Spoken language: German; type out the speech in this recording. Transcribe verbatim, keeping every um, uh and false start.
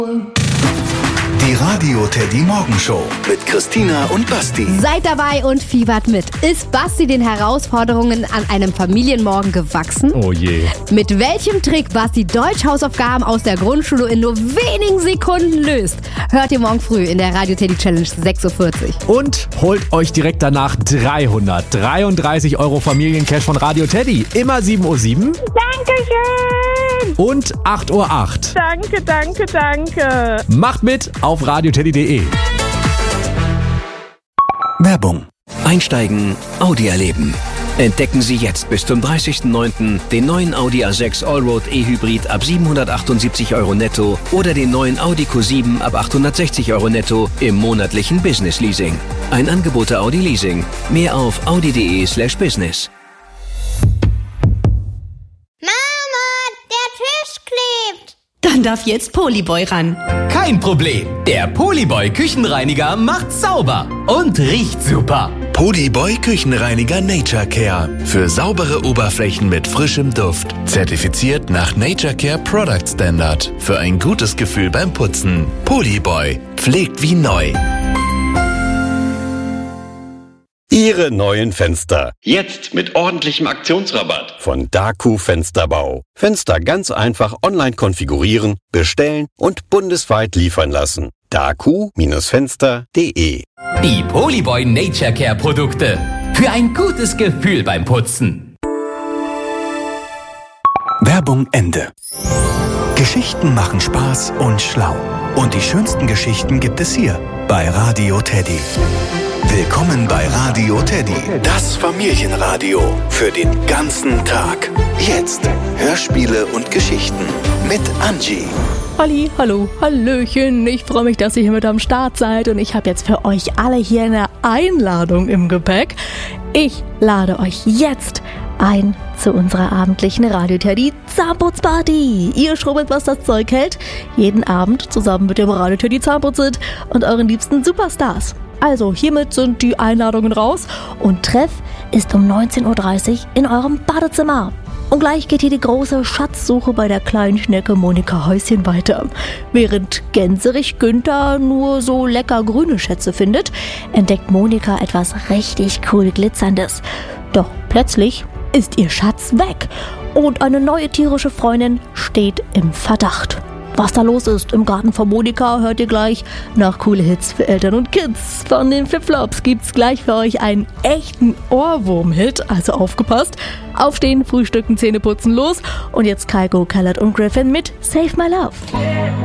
Die Radio Teddy Morgenshow mit Christina und Basti. Seid dabei und fiebert mit. Ist Basti den Herausforderungen an einem Familienmorgen gewachsen? Oh je. Mit welchem Trick Basti Deutsch-Hausaufgaben aus der Grundschule in nur wenigen Sekunden löst, hört ihr morgen früh in der Radio Teddy Challenge sechs Uhr vierzig. Und holt euch direkt danach dreihundertdreiunddreißig Euro Familiencash von Radio Teddy. Immer sieben Uhr sieben. Dankeschön. Und acht Uhr acht. Danke, danke, danke. Macht mit auf radioteddy punkt de. Werbung. Einsteigen, Audi erleben. Entdecken Sie jetzt bis zum dreißigsten neunten den neuen Audi A sechs Allroad E-Hybrid ab siebenhundertachtundsiebzig Euro netto oder den neuen Audi Q sieben ab achthundertsechzig Euro netto im monatlichen Business Leasing. Ein Angebot der Audi Leasing. Mehr auf audi punkt de slash business. Dann darf jetzt Polyboy ran. Kein Problem. Der Polyboy Küchenreiniger macht sauber und riecht super. Polyboy Küchenreiniger Nature Care. Für saubere Oberflächen mit frischem Duft. Zertifiziert nach Nature Care Product Standard. Für ein gutes Gefühl beim Putzen. Polyboy. Pflegt wie neu. Ihre neuen Fenster. Jetzt mit ordentlichem Aktionsrabatt. Von Daku Fensterbau. Fenster ganz einfach online konfigurieren, bestellen und bundesweit liefern lassen. daku Fenster punkt de. Die Polyboy Nature Care Produkte. Für ein gutes Gefühl beim Putzen. Werbung Ende. Geschichten machen Spaß und schlau. Und die schönsten Geschichten gibt es hier bei Radio Teddy. Willkommen bei Radio Teddy, das Familienradio für den ganzen Tag. Jetzt Hörspiele und Geschichten mit Angie. Halli, hallo, hallöchen. Ich freue mich, dass ihr hier mit am Start seid und ich habe jetzt für euch alle hier eine Einladung im Gepäck. Ich lade euch jetzt ein zu unserer abendlichen Radio Teddy Zahnputzparty. Ihr schrubbelt, was das Zeug hält. Jeden Abend zusammen mit dem Radio Teddy Zahnputzit und euren liebsten Superstars. Also, hiermit sind die Einladungen raus und Treff ist um neunzehn Uhr dreißig in eurem Badezimmer. Und gleich geht hier die große Schatzsuche bei der kleinen Schnecke Monika Häuschen weiter. Während Gänserich Günther nur so lecker grüne Schätze findet, entdeckt Monika etwas richtig cool Glitzerndes. Doch plötzlich ist ihr Schatz weg und eine neue tierische Freundin steht im Verdacht. Was da los ist im Garten von Monika, hört ihr gleich nach coole Hits für Eltern und Kids. Von den Flipflops gibt's gleich für euch einen echten Ohrwurm-Hit, also aufgepasst. Aufstehen, frühstücken, Zähne putzen, los. Und jetzt Kygo, Khaled und Griffin mit Save My Love.